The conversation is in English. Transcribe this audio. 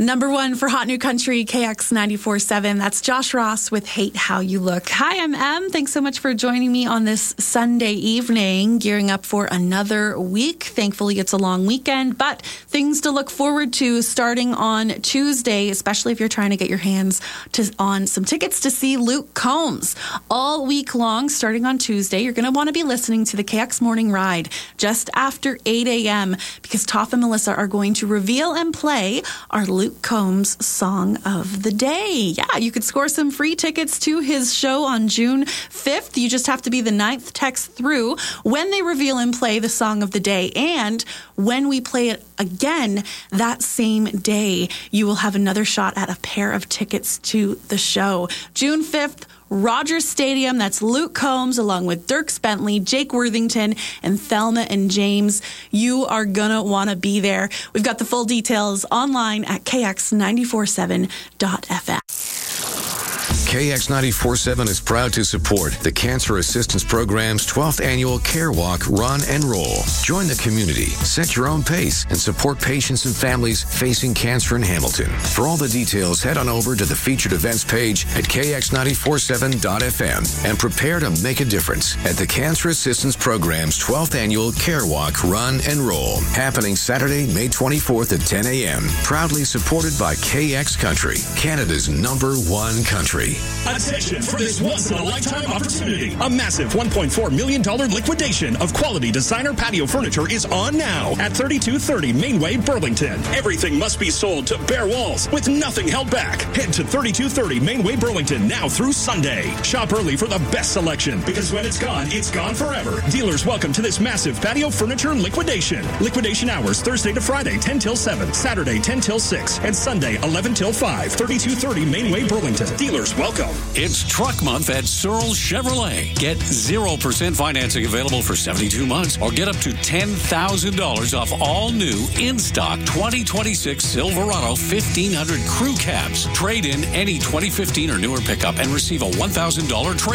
Number one for Hot New Country, KX 94.7. That's Josh Ross with Hate How You Look. Hi, I'm Em. Thanks so much for joining me on this Sunday evening, gearing up for another week. Thankfully, it's a long weekend, but things to look forward to starting on Tuesday, especially if you're trying to get your hands on some tickets to see Luke Combs. All week long, starting on Tuesday, you're going to want to be listening to the KX Morning Ride just after 8 a.m. because Toph and Melissa are going to reveal and play our Luke Combs Song of the Day. Yeah, you could score some free tickets to his show on June 5th. You just have to be the 9th text through when they reveal and play the Song of the Day. And when we play it again that same day, you will have another shot at a pair of tickets to the show. June 5th, Rogers Stadium. That's Luke Combs along with Dierks Bentley, Jake Worthington, and Thelma and James. You are going to want to be there. We've got the full details online at kx947.fm. KX 94.7 is proud to support the Cancer Assistance Program's 12th annual Care Walk, Run, and Roll. Join the community, set your own pace, and support patients and families facing cancer in Hamilton. For all the details, head on over to the featured events page at kx947.fm and prepare to make a difference at the Cancer Assistance Program's 12th annual Care Walk, Run, and Roll, happening Saturday, May 24th at 10 a.m. Proudly supported by KX Country, Canada's #1 country. Attention for this once-in-a-lifetime opportunity. A massive $1.4 million liquidation of quality designer patio furniture is on now at 3230 Mainway, Burlington. Everything must be sold to bare walls with nothing held back. Head to 3230 Mainway, Burlington now through Sunday. Shop early for the best selection because when it's gone forever. Dealers welcome to this massive patio furniture liquidation. Liquidation hours Thursday to Friday 10 till 7, Saturday 10 till 6, and Sunday 11 till 5. 3230 Mainway, Burlington. Dealers welcome. It's Truck Month at Searle Chevrolet. Get 0% financing available for 72 months or get up to $10,000 off all new in-stock 2026 Silverado 1500 crew cabs. Trade in any 2015 or newer pickup and receive a $1,000 trade